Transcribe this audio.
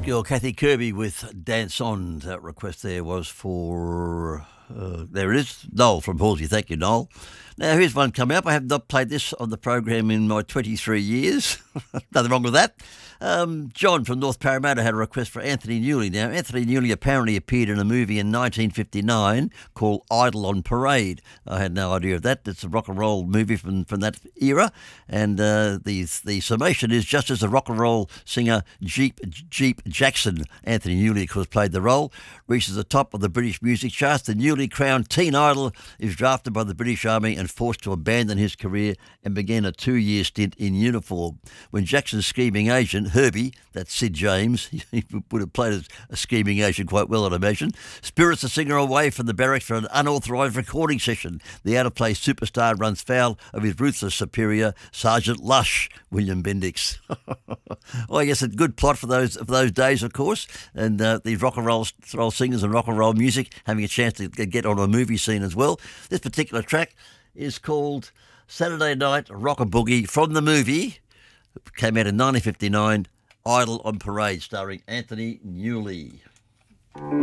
girl Kathy Kirby with Dance On. That request there was for, there it is, Noel from Halsey. Thank you, Noel. Now, here's one coming up. I have not played this on the program in my 23 years. Nothing wrong with that. John from North Parramatta had a request for Anthony Newley. Now, Anthony Newley apparently appeared in a movie in 1959 called Idle on Parade. I had no idea of that. It's a rock and roll movie from that era. And the summation is, just as the rock and roll singer Jeep Jackson, Anthony Newley, of course, played the role, reaches the top of the British music charts, the newly crowned teen idol is drafted by the British Army and forced to abandon his career and began a 2-year stint in uniform. When Jackson's scheming agent, Herbie, that's Sid James, he would have played a scheming agent quite well, I'd imagine, spirits the singer away from the barracks for an unauthorised recording session, the out-of-place superstar runs foul of his ruthless superior, Sergeant Lush, William Bendix. Well, I guess a good plot for those days, of course, and these rock and roll singers and rock and roll music having a chance to get on a movie scene as well. This particular track is called Saturday Night Rock-a-Boogie from the movie. It came out in 1959, Idle on Parade, starring Anthony Newley.